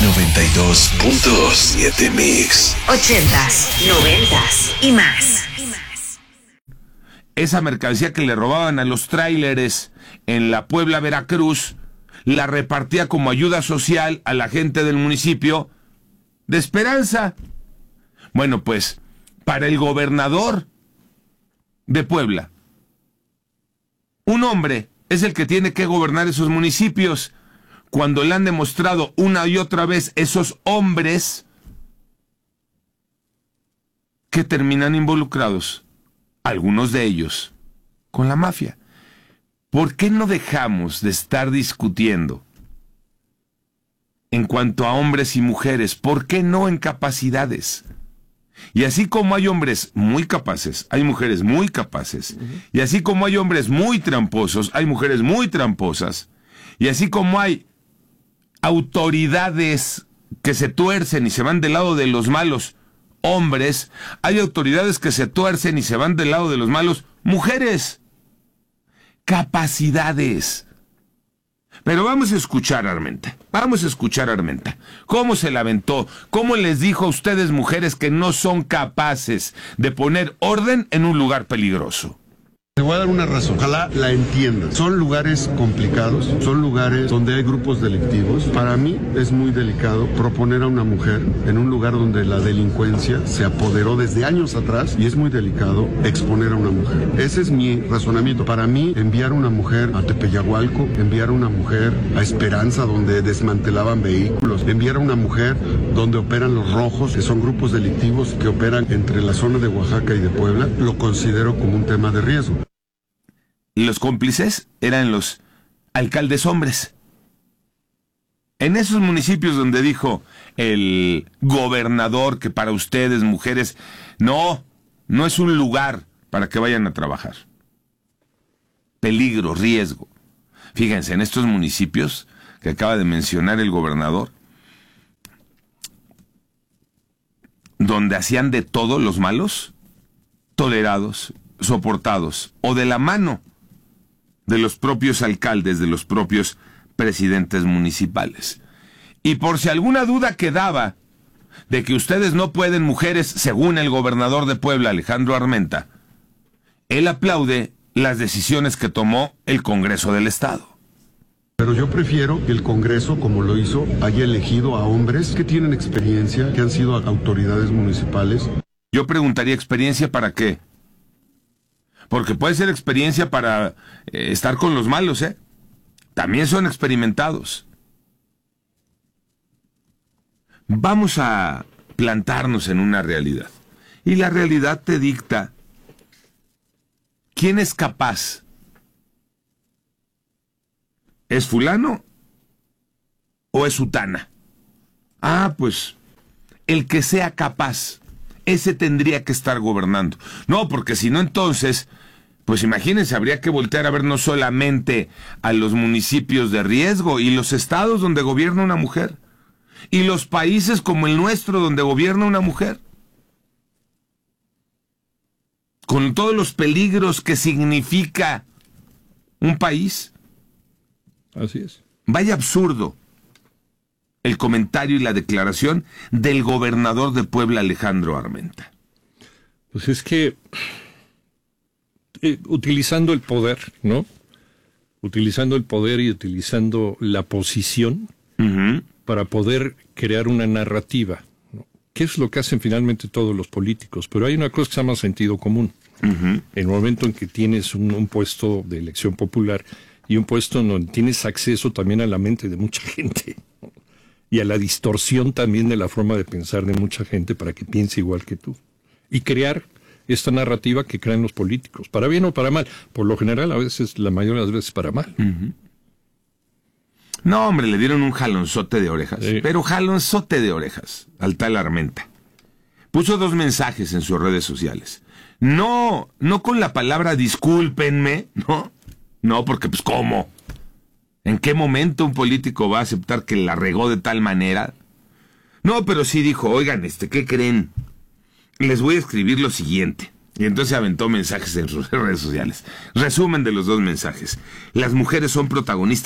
92.7 Mix. 80s, 90s y más. Esa mercancía que le robaban a los tráileres en la Puebla, Veracruz, la repartía como ayuda social a la gente del municipio de Esperanza. Bueno, pues, para el gobernador de Puebla, un hombre es el que tiene que gobernar esos municipios, cuando le han demostrado una y otra vez esos hombres que terminan involucrados, algunos de ellos, con la mafia. ¿Por qué no dejamos de estar discutiendo en cuanto a hombres y mujeres? ¿Por qué no en capacidades? Y así como hay hombres muy capaces, hay mujeres muy capaces. Y así como hay hombres muy tramposos, hay mujeres muy tramposas. Y así como hay autoridades que se tuercen y se van del lado de los malos hombres, hay autoridades que se tuercen y se van del lado de los malos mujeres. Capacidades. Pero vamos a escuchar a Armenta. Vamos a escuchar a Armenta. ¿Cómo se la aventó? ¿Cómo les dijo a ustedes, mujeres, que no son capaces de poner orden en un lugar peligroso? Te voy a dar una razón, ojalá la entiendas. Son lugares complicados, son lugares donde hay grupos delictivos. Para mí es muy delicado proponer a una mujer en un lugar donde la delincuencia se apoderó desde años atrás, y es muy delicado exponer a una mujer. Ese es mi razonamiento. Para mí, enviar a una mujer a Tepeyagualco, enviar a una mujer a Esperanza, donde desmantelaban vehículos, enviar a una mujer donde operan los rojos, que son grupos delictivos que operan entre la zona de Oaxaca y de Puebla, lo considero como un tema de riesgo. Los cómplices eran los alcaldes hombres. En esos municipios donde dijo el gobernador que para ustedes, mujeres, no es un lugar para que vayan a trabajar. Peligro, riesgo. Fíjense, en estos municipios que acaba de mencionar el gobernador, donde hacían de todo los malos, tolerados, soportados, o de la mano de los propios alcaldes, de los propios presidentes municipales. Y por si alguna duda quedaba de que ustedes no pueden, mujeres, según el gobernador de Puebla, Alejandro Armenta, él aplaude las decisiones que tomó el Congreso del Estado. Pero yo prefiero que el Congreso, como lo hizo, haya elegido a hombres que tienen experiencia, que han sido autoridades municipales. Yo preguntaría, ¿experiencia para qué? Porque puede ser experiencia para estar con los malos, ¿eh? También son experimentados. Vamos a plantarnos en una realidad. Y la realidad te dicta quién es capaz. ¿Es fulano o es sutana? Ah, pues el que sea capaz, ese tendría que estar gobernando. No, porque si no, entonces, pues imagínense, habría que voltear a ver no solamente a los municipios de riesgo y los estados donde gobierna una mujer, y los países como el nuestro donde gobierna una mujer, con todos los peligros que significa un país. Así es. Vaya absurdo el comentario y la declaración del gobernador de Puebla, Alejandro Armenta. Pues es que utilizando el poder, ¿no? Utilizando el poder y utilizando la posición para poder crear una narrativa, ¿no? Que es lo que hacen finalmente todos los políticos. Pero hay una cosa que se llama sentido común. En el momento en que tienes un puesto de elección popular y un puesto donde tienes acceso también a la mente de mucha gente, ¿no? Y a la distorsión también de la forma de pensar de mucha gente para que piense igual que tú. Y crear esta narrativa que crean los políticos, para bien o para mal. Por lo general, a veces, la mayoría de las veces, para mal. No, hombre, le dieron un jalonzote de orejas. Sí. Pero jalonzote de orejas al tal Armenta. Puso 2 mensajes en sus redes sociales. No con la palabra discúlpenme, ¿no? No, porque pues ¿cómo? ¿En qué momento un político va a aceptar que la regó de tal manera? No, pero sí dijo, oigan, ¿qué creen? Les voy a escribir lo siguiente. Y entonces aventó mensajes en sus redes sociales. Resumen de los 2 mensajes. Las mujeres son protagonistas